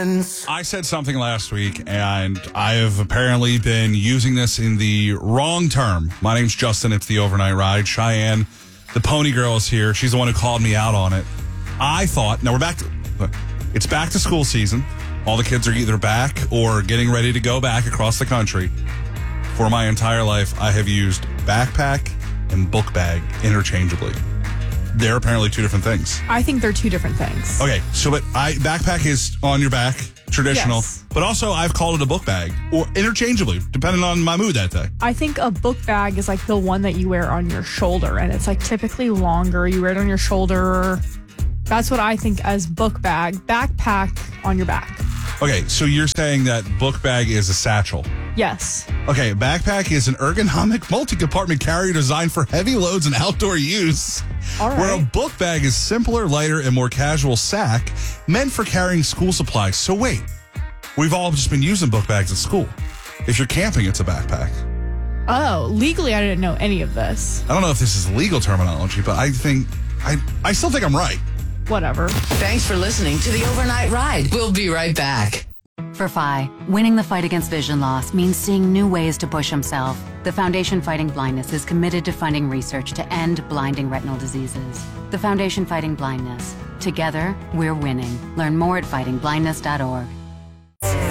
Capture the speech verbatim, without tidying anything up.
friends. I said something last week, and I have apparently been using this in the wrong term. My name's Justin. It's the Overnight Ride. Cheyenne, the pony girl, is here. She's the one who called me out on it. I thought, now we're back to, it's back to school season. All the kids are either back or getting ready to go back across the country. For my entire life, I have used backpack and book bag interchangeably. They're apparently two different things. I think they're two different things. Okay, so but I backpack is on your back, traditional, Yes. but also I've called it a book bag, or interchangeably, depending on my mood that day. I think a book bag is like the one that you wear on your shoulder, and it's like typically longer. You wear it on your shoulder. That's what I think as book bag. Backpack on your back. Okay, so you're saying that book bag is a satchel. Yes. Okay, backpack is an ergonomic multi-compartment carrier designed for heavy loads and outdoor use. All right. Where a book bag is simpler, lighter, and more casual sack meant for carrying school supplies. So wait, we've all just been using book bags at school. If you're camping, it's a backpack. Oh, legally, I didn't know any of this. I don't know if this is legal terminology, but I think, I, I still think I'm right. Whatever. Thanks for listening to the Overnight Ride. We'll be right back. For Phi, winning the fight against vision loss means seeing new ways to push himself. The Foundation Fighting Blindness is committed to funding research to end blinding retinal diseases. The Foundation Fighting Blindness. Together, we're winning. Learn more at fighting blindness dot org.